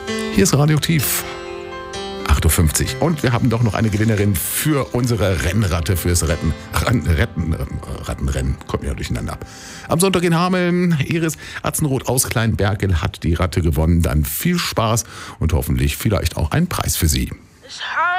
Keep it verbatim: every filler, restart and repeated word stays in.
Hier ist Radioaktiv. acht Uhr fünfzig. Und wir haben doch noch eine Gewinnerin für unsere Rennratte, fürs Retten. Retten, Retten Rattenrennen. Kommt ja durcheinander. Am Sonntag in Hameln. Iris Atzenroth aus Kleinbergel hat die Ratte gewonnen. Dann viel Spaß und hoffentlich vielleicht auch einen Preis für Sie.